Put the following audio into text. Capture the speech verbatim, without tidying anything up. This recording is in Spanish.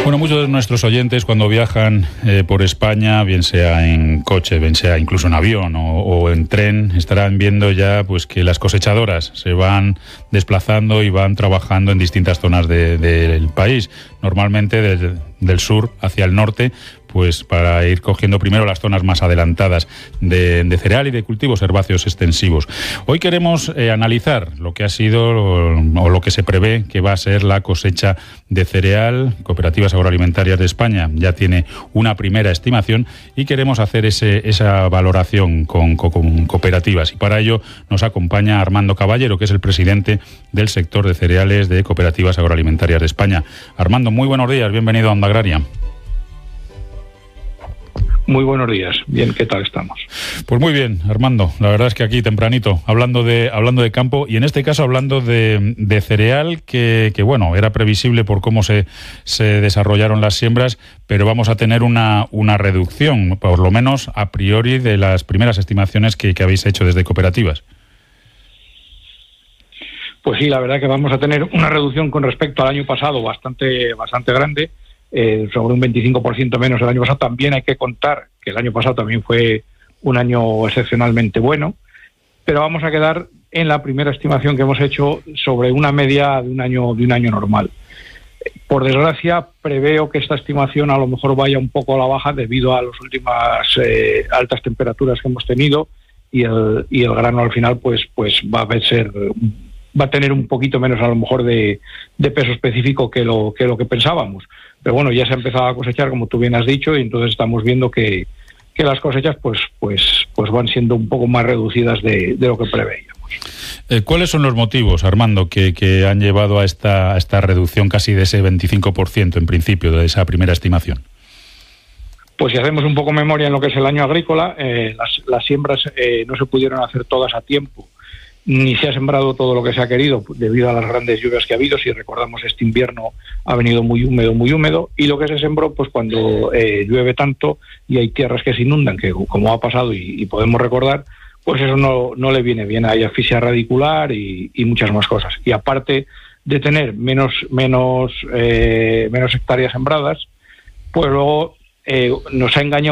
Bueno, muchos de nuestros oyentes cuando viajan eh, por España, bien sea en coche, bien sea incluso en avión o, o en tren, estarán viendo ya pues que las cosechadoras se van desplazando y van trabajando en distintas zonas de, del país, normalmente del, del sur hacia el norte, pues para ir cogiendo primero las zonas más adelantadas de, de cereal y de cultivos herbáceos extensivos. Hoy queremos eh, analizar lo que ha sido o, o lo que se prevé que va a ser la cosecha de cereal. Cooperativas Agroalimentarias de España ya tiene una primera estimación y queremos hacer ese, esa valoración con, con, con cooperativas. Y para ello nos acompaña Armando Caballero, que es el presidente del sector de cereales de Cooperativas Agroalimentarias de España. Armando, muy buenos días, bienvenido a Onda Agraria. Muy buenos días. Bien, ¿qué tal estamos? Pues muy bien, Armando. La verdad es que aquí tempranito, hablando de hablando de campo y en este caso hablando de, de cereal, que, que bueno, era previsible por cómo se, se desarrollaron las siembras, pero vamos a tener una, una reducción, por lo menos a priori, de las primeras estimaciones que, que habéis hecho desde cooperativas. Pues sí, la verdad que vamos a tener una reducción con respecto al año pasado bastante, bastante grande. Eh, sobre un veinticinco por ciento menos el año pasado. También hay que contar que el año pasado también fue un año excepcionalmente bueno, pero vamos a quedar en la primera estimación que hemos hecho sobre una media de un año de un año normal. Por desgracia, preveo que esta estimación a lo mejor vaya un poco a la baja debido a las últimas eh, altas temperaturas que hemos tenido y el, y el grano al final pues, pues va a ser... va a tener un poquito menos a lo mejor de, de peso específico que lo, que lo que pensábamos. Pero bueno, ya se ha empezado a cosechar, como tú bien has dicho, y entonces estamos viendo que, que las cosechas pues, pues, pues van siendo un poco más reducidas de, de lo que preveíamos. Eh, ¿Cuáles son los motivos, Armando, que, que han llevado a esta, a esta reducción casi de ese veinticinco por ciento en principio de esa primera estimación? Pues si hacemos un poco memoria en lo que es el año agrícola, eh, las, las siembras eh, no se pudieron hacer todas a tiempo, ni se ha sembrado todo lo que se ha querido debido a las grandes lluvias que ha habido. Si recordamos, este invierno ha venido muy húmedo, muy húmedo, y lo que se sembró, pues cuando eh, llueve tanto y hay tierras que se inundan, que como ha pasado y, y podemos recordar, pues eso no, no le viene bien. Hay asfixia radicular y, y muchas más cosas. Y aparte de tener menos, menos, eh, menos hectáreas sembradas, pues luego eh, nos ha engañado